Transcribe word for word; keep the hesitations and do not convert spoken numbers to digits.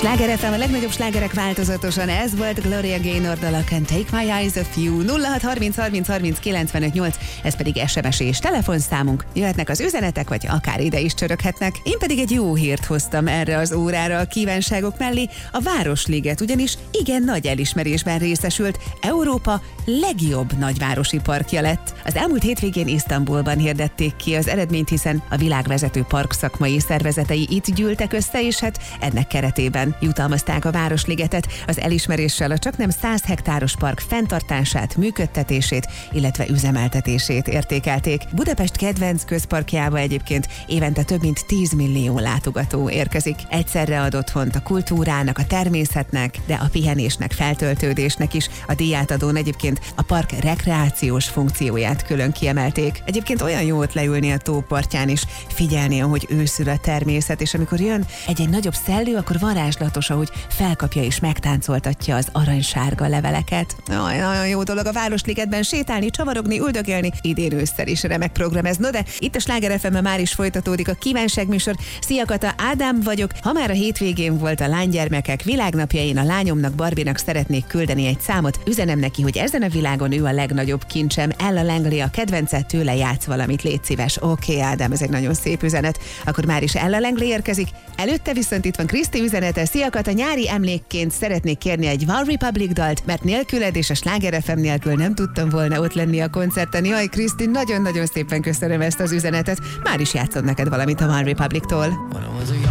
Sláger ef em, a legnagyobb slágerek változatosan. Ez volt Gloria Gaynor dala, Can't Take My Eyes Off You. nulla hat harminc harminc harminc kilencvenöt nyolc, ez pedig es em es és telefonszámunk. Jöhetnek az üzenetek, vagy akár ide is csöröghetnek. Én pedig egy jó hírt hoztam erre az órára a kívánságok mellé. A Városliget ugyanis igen nagy elismerésben részesült. Európa legjobb nagyvárosi parkja lett. Az elmúlt hétvégén Isztambulban hirdették ki az eredményt, hiszen a világvezető parkszakmai szervezetei itt gyűltek össze, és hát ennek keretében jutalmazták a Városligetet. Az elismeréssel a csaknem száz hektáros park fenntartását, működtetését, illetve üzemeltetését értékelték. Budapest kedvenc közparkjába egyébként évente több mint tíz millió látogató érkezik. Egyszerre ad otthont a kultúrának, a természetnek, de a pihenésnek, feltöltődésnek is. A díjátadón egyébként a park rekreációs funkcióját külön kiemelték. Egyébként olyan jó ott leülni a tó partján is, figyelni, ahogy őszül a természet, és amikor jön egy-egy nagyobb szellő, akkor varázslatos, ahogy felkapja és megtáncoltatja az aranysárga leveleket. Aj, nagyon jó dolog a Városligetben sétálni, csavarogni, üldögélni. Idén ősszel is remek program ez. No de itt a Sláger ef em-en már is folytatódik a kívánságműsor. Szia Kata, Ádám vagyok. Ha már a hétvégén volt a lánygyermekek világnapja, én a lányomnak, Barbinak szeretnék küldeni egy számot. Üzenem neki, hogy ezen a világon ő a legnagyobb kincsem. Ella Langley a kedvence, tőle játsz valamit, légy szíves. Oké, okay, Ádám, ez egy nagyon szép üzenet. Akkor már is Ella Langley érkezik. Előtte viszont itt van Kriszti üzenete. Szia Kata, nyári emlékként szeretnék kérni egy One Republic dalt, mert nélküled és a Sláger ef em nélkül nem tudtam volna ott lenni a koncerten. Jaj, Kriszti, nagyon-nagyon szépen köszönöm ezt az üzenetet. Már is játszod neked valamit a One Republic-tól.